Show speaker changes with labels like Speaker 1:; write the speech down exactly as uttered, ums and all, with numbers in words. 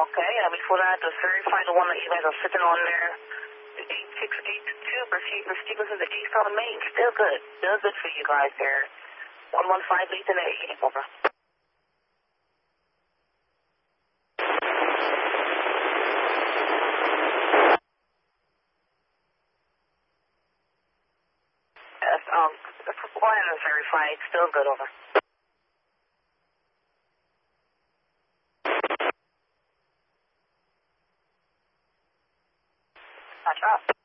Speaker 1: Okay, uh, before that, just verify the one that you guys are sitting on there. The eight six eight two, proceed for Stevenson to East on Main. Still good. Still good for you guys there. one one five eight and eight. Over. Yes, um, the plan is verified. Still good. Over. That's up.